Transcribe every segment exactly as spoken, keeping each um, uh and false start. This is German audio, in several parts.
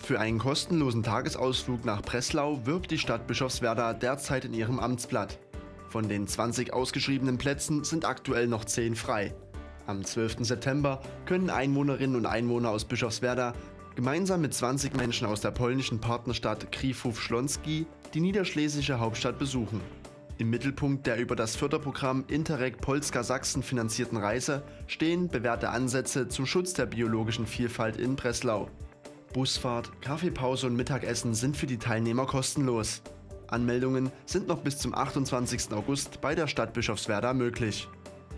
Für einen kostenlosen Tagesausflug nach Breslau wirbt die Stadt Bischofswerda derzeit in ihrem Amtsblatt. Von den zwanzig ausgeschriebenen Plätzen sind aktuell noch zehn frei. Am zwölften September können Einwohnerinnen und Einwohner aus Bischofswerda gemeinsam mit zwanzig Menschen aus der polnischen Partnerstadt Kriwów-Śląski die niederschlesische Hauptstadt besuchen. Im Mittelpunkt der über das Förderprogramm Interreg Polska Sachsen finanzierten Reise stehen bewährte Ansätze zum Schutz der biologischen Vielfalt in Breslau. Busfahrt, Kaffeepause und Mittagessen sind für die Teilnehmer kostenlos. Anmeldungen sind noch bis zum achtundzwanzigsten August bei der Stadt Bischofswerda möglich.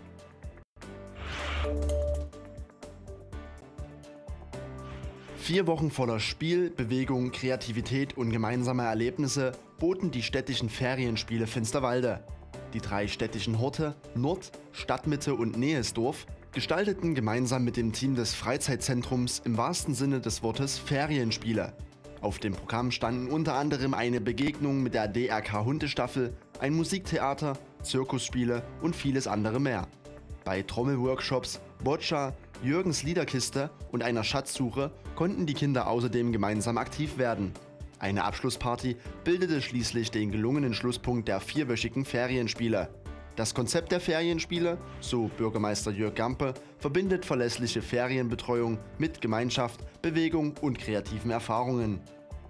Vier Wochen voller Spiel, Bewegung, Kreativität und gemeinsamer Erlebnisse boten die städtischen Ferienspiele Finsterwalde. Die drei städtischen Horte Nord-, Stadtmitte und Nähesdorf gestalteten gemeinsam mit dem Team des Freizeitzentrums im wahrsten Sinne des Wortes Ferienspiele. Auf dem Programm standen unter anderem eine Begegnung mit der D R K Hundestaffel, ein Musiktheater, Zirkusspiele und vieles andere mehr. Bei Trommelworkshops, Boccia, Jürgens Liederkiste und einer Schatzsuche konnten die Kinder außerdem gemeinsam aktiv werden. Eine Abschlussparty bildete schließlich den gelungenen Schlusspunkt der vierwöchigen Ferienspiele. Das Konzept der Ferienspiele, so Bürgermeister Jörg Gampe, verbindet verlässliche Ferienbetreuung mit Gemeinschaft, Bewegung und kreativen Erfahrungen.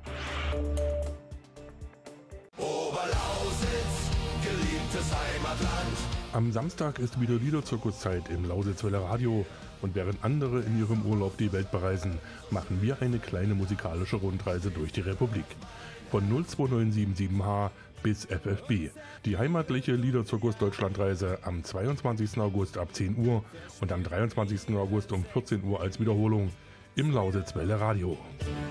Oberlausitz, geliebtes Heimatland. Am Samstag ist wieder Liederzirkuszeit im Lausitzwelle Radio und während andere in ihrem Urlaub die Welt bereisen, machen wir eine kleine musikalische Rundreise durch die Republik. Von null zwei neun sieben sieben H bis F F B. Die heimatliche Liederzirkus-Deutschlandreise am zweiundzwanzigsten August ab zehn Uhr und am dreiundzwanzigsten August um vierzehn Uhr als Wiederholung im Lausitzwelle Radio.